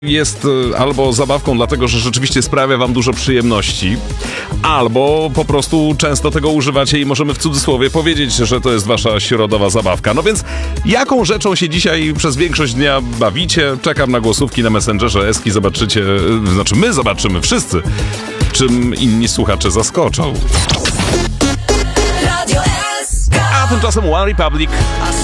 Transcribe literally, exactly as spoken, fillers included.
jest albo zabawką dlatego, że rzeczywiście sprawia wam dużo przyjemności, albo po prostu często tego używacie i możemy w cudzysłowie powiedzieć, że to jest wasza środowa zabawka. No więc jaką rzeczą się dzisiaj przez większość dnia bawicie? Czekam na głosówki na Messengerze Eski, zobaczycie, znaczy my zobaczymy wszyscy, czym inni słuchacze zaskoczą. A tymczasem One Republic.